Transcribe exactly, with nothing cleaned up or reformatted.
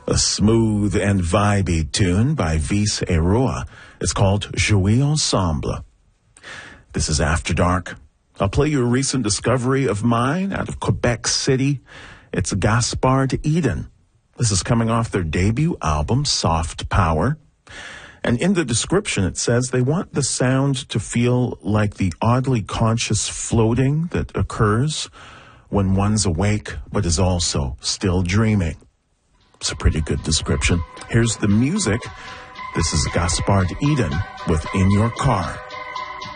A smooth and vibey tune by Vis et Roi. It's called Jouer Ensemble. This is After Dark. I'll play you a recent discovery of mine out of Quebec City. It's Gaspard Eden. This is coming off their debut album, Soft Power. And in the description, it says they want the sound to feel like the oddly conscious floating that occurs when one's awake but is also still dreaming. It's a pretty good description. Here's the music. This is Gaspard Eden with In Your Car.